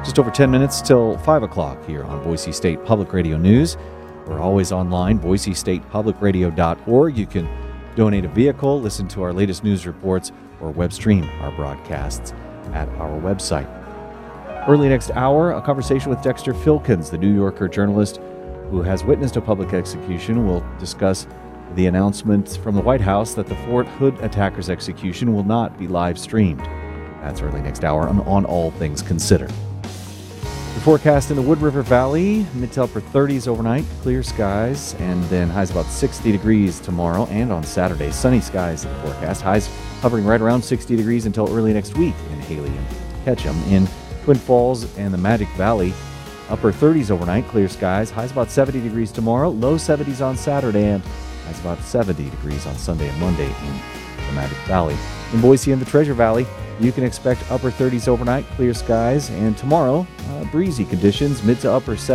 Just over 10 minutes till 5 o'clock here on Boise State Public Radio News. We're always online, boisestatepublicradio.org. You can donate a vehicle, listen to our latest news reports, or web stream our broadcasts at our website. Early next hour, a conversation with Dexter Filkins, the New Yorker journalist who has witnessed a public execution. We'll discuss the announcement from the White House that the Fort Hood attacker's execution will not be live streamed. That's early next hour on All Things Considered. The forecast in the Wood River Valley, mid to upper 30s overnight, clear skies, and then highs about 60 degrees tomorrow and on Saturday. Sunny skies in the forecast, highs hovering right around 60 degrees until early next week in Haley and Ketchum. In Twin Falls and the Magic Valley, upper 30s overnight, clear skies, highs about 70 degrees tomorrow, low 70s on Saturday, and highs about 70 degrees on Sunday and Monday in the Magic Valley. In Boise and the Treasure Valley, you can expect upper 30s overnight, clear skies, and tomorrow, breezy conditions, mid to upper 70s.